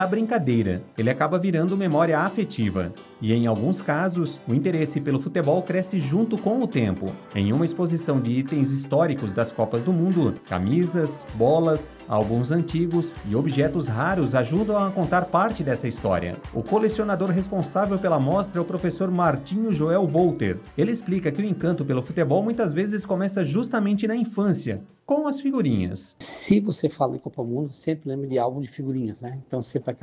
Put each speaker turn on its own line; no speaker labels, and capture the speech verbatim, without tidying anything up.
A brincadeira, ele acaba virando memória afetiva. E em alguns casos, o interesse pelo futebol cresce junto com o tempo. Em uma exposição de itens históricos das Copas do Mundo, camisas, bolas, álbuns antigos e objetos raros ajudam a contar parte dessa história. O colecionador responsável pela mostra é o professor Martinho Joel Volter. Ele explica que o encanto pelo futebol muitas vezes começa justamente na infância, com as figurinhas.
Se você fala em Copa Mundo, sempre lembra de álbum de figurinhas, né? Então sempre